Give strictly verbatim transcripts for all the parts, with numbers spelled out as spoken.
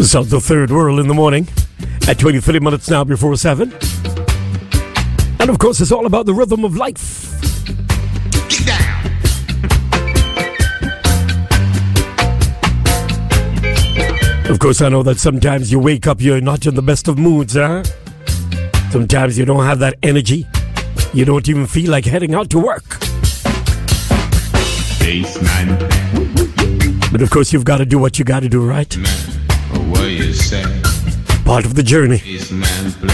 This is the Third World in the morning at twenty-three minutes now before seven. And of course, it's all about the rhythm of life. Get down. Of course, I know that sometimes you wake up, you're not in the best of moods, huh? Sometimes you don't have that energy. You don't even feel like heading out to work. Baseman. But of course, you've got to do what you got to do, right? Man, what you say? Part of the journey. Baseman play.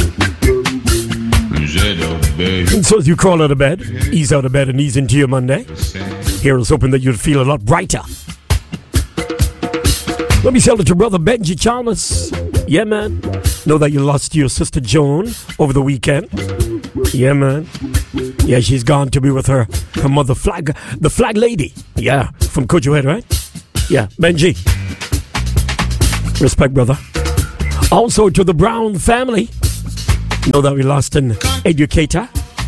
And so as you crawl out of bed, ease out of bed and ease into your Monday, here's hoping that you'll feel a lot brighter. Let me tell it to brother Benji Chalmers. Yeah, man. Know that you lost your sister Joan over the weekend. Yeah, man. Yeah, she's gone to be with her, her mother, Flag, the Flag Lady. Yeah, from Kojohead, right? Yeah, Benji. Respect, brother. Also to the Brown family. Know that we lost an educator.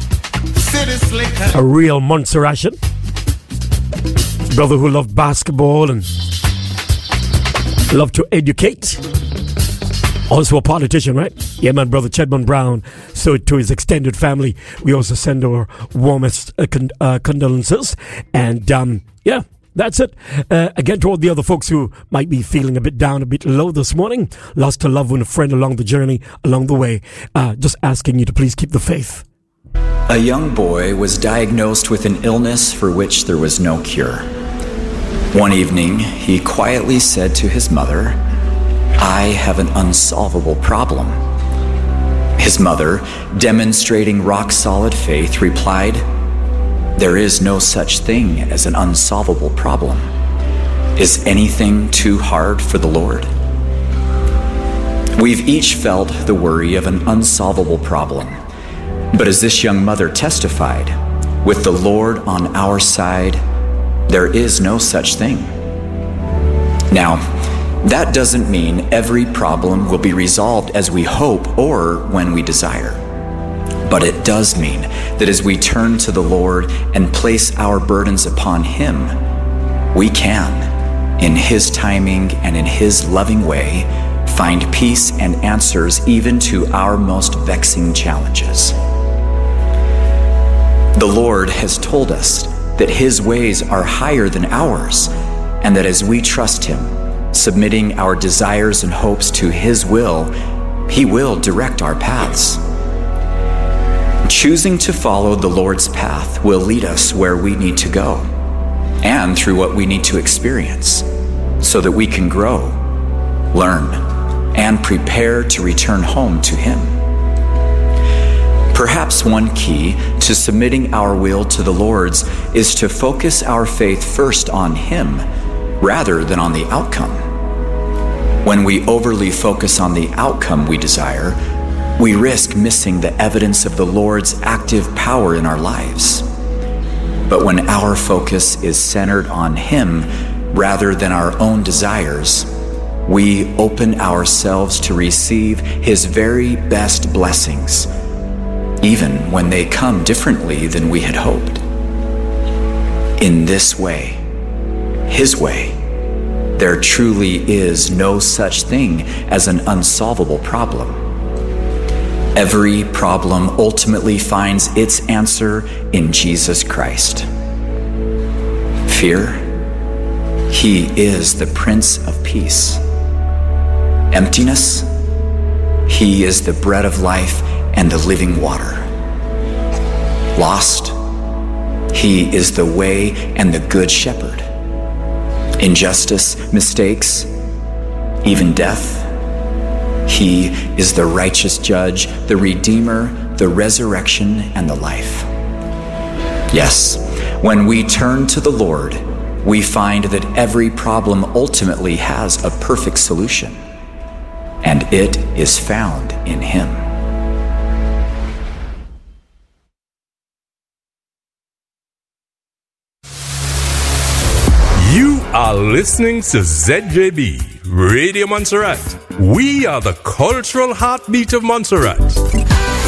A real Montserratian. Brother who loved basketball and loved to educate. Also a politician, right? Yeah, man, brother Chedman Brown. So to his extended family, we also send our warmest uh, con- uh, condolences. And um, yeah, that's it. Uh, again, to all the other folks who might be feeling a bit down, a bit low this morning, lost a loved one, a friend along the journey, along the way, uh, just asking you to please keep the faith. A young boy was diagnosed with an illness for which there was no cure. One evening, he quietly said to his mother, "I have an unsolvable problem." His mother, demonstrating rock-solid faith, replied, "There is no such thing as an unsolvable problem. Is anything too hard for the Lord?" We've each felt the worry of an unsolvable problem. But as this young mother testified, with the Lord on our side, there is no such thing. Now, that doesn't mean every problem will be resolved as we hope or when we desire. But it does mean that as we turn to the Lord and place our burdens upon Him, we can, in His timing and in His loving way, find peace and answers even to our most vexing challenges. The Lord has told us that His ways are higher than ours, and that as we trust Him, submitting our desires and hopes to His will, He will direct our paths. Choosing to follow the Lord's path will lead us where we need to go, and through what we need to experience, so that we can grow, learn, and prepare to return home to Him. Perhaps one key to submitting our will to the Lord's is to focus our faith first on Him rather than on the outcome. When we overly focus on the outcome we desire, we risk missing the evidence of the Lord's active power in our lives. But when our focus is centered on Him rather than our own desires, we open ourselves to receive His very best blessings, even when they come differently than we had hoped. In this way, His way, there truly is no such thing as an unsolvable problem. Every problem ultimately finds its answer in Jesus Christ. Fear, He is the Prince of Peace. Emptiness, He is the bread of life and the living water. Lost, He is the way and the good shepherd. Injustice, mistakes, even death, He is the righteous judge, the redeemer, the resurrection, and the life. Yes, when we turn to the Lord, we find that every problem ultimately has a perfect solution, and it is found in Him. You are listening to Z J B, Radio Montserrat. We are the cultural heartbeat of Montserrat.